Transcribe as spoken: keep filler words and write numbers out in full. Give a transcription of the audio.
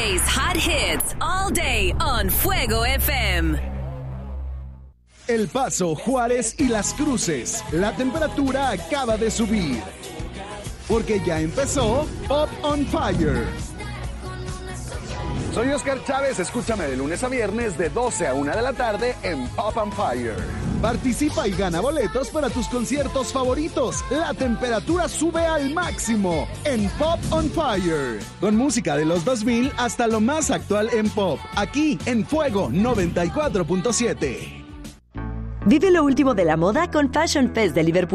Today's hot hits all day on Fuego F M. El Paso, Juárez y Las Cruces. La temperatura acaba de subir. Porque ya empezó Pop on Fire. Soy Oscar Chávez, escúchame de lunes a viernes de doce a una de la tarde en Pop on Fire. Participa y gana boletos para tus conciertos favoritos. La temperatura sube al máximo en Pop on Fire. Con música de los dos mil hasta lo más actual en pop. Aquí en Fuego noventa y cuatro punto siete. Vive lo último de la moda con Fashion Fest de Liverpool.